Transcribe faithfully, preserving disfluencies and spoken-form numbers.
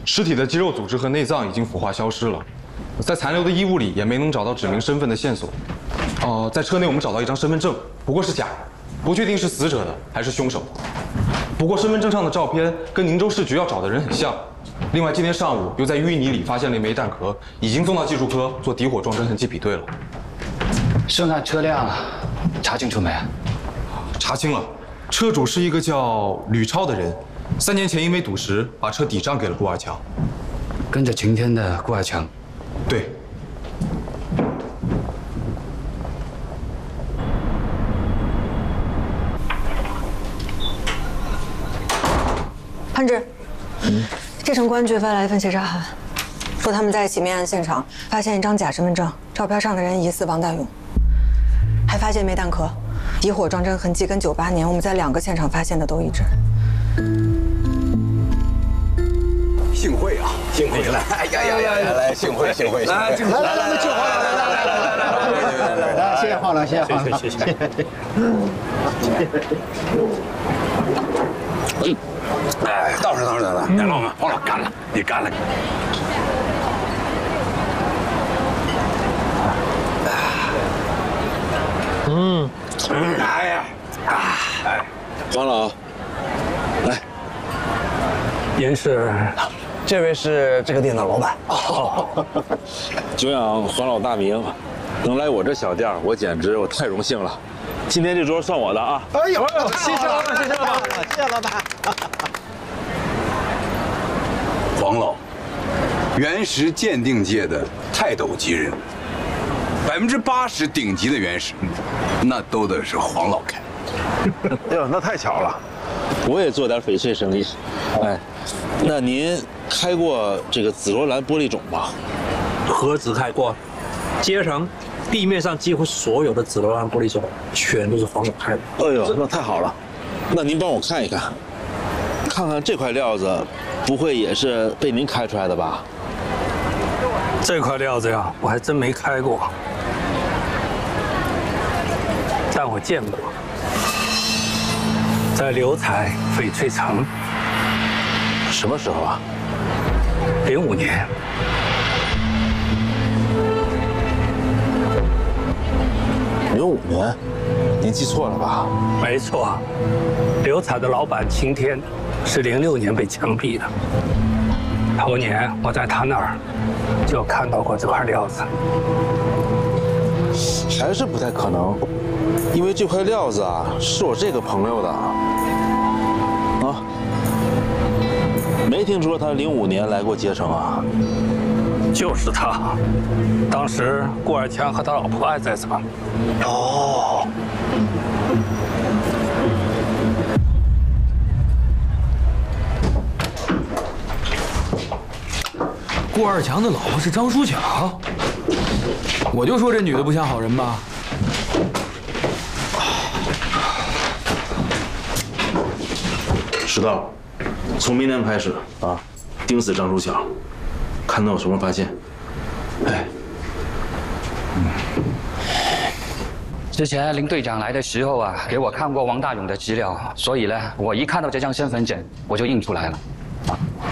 尸体的肌肉组织和内脏已经腐化消失了，在残留的衣物里也没能找到指明身份的线索。哦、呃，在车内我们找到一张身份证，不过是假的，不确定是死者的还是凶手。不过身份证上的照片跟宁州市局要找的人很像。另外，今天上午又在淤泥里发现了一枚弹壳，已经送到技术科做底火撞针痕迹比对了。 涉案车辆查清楚没？ 查清了，车主是一个叫吕超的人，三年前因为赌石把车抵账给了顾二强。 跟着晴天的顾二强。 对。 潘志，嗯，这城公安局发来一份协查函，说他们在一起命案现场发现一张假身份证，照片上的人疑似王大勇，还发现一枚弹壳，底火撞针痕迹跟九八年我们在两个现场发现的都一致。 幸会啊，幸会来！哎呀呀呀！来来，幸会幸会！来来来来，就黄老来来来来来来来， 谢谢黄老，谢谢黄老，谢谢谢谢。 嗯，哎，倒是倒是倒是，来老们，黄老干了，你干了。 嗯， 哎呀，啊，哎， 黄老，来，您是？ 这位是这个店的老板。 哦，久仰黄老大名，能来我这小店，我简直我太荣幸了。今天这桌算我的啊！ 哎呦，谢谢老板，谢谢老板，谢谢老板。 黄老，原石鉴定界的泰斗级人物，百分之八十顶级的原石，那都得是黄老开。 哎呦，那太巧了，我也做点翡翠生意。哎，那您开过这个紫罗兰玻璃种吧？ 何止开过，街上地面上几乎所有的紫罗兰玻璃种，全都是黄老开的。 哎呦，那太好了，那您帮我看一看，看看这块料子，不会也是被您开出来的吧？ 这块料子呀，我还真没开过，但我见过，在流彩翡翠城。 什么时候啊？ 零五年。 零五年，您记错了吧？ 没错，流彩的老板晴天是零六年被枪毙的。头年我在他那儿就看到过这块料子。 还是不太可能，因为这块料子啊是我这个朋友的啊，没听说他零五年来过街城啊。 就是他，当时顾二强和他老婆爱在这。 哦。 顾二强的老婆是张书强，我就说这女的不像好人吧。 石道，从明天开始啊，盯死张书强，看他有什么发现。哎， 嗯。之前林队长来的时候啊，给我看过王大勇的资料，所以呢，我一看到这张身份证，我就印出来了。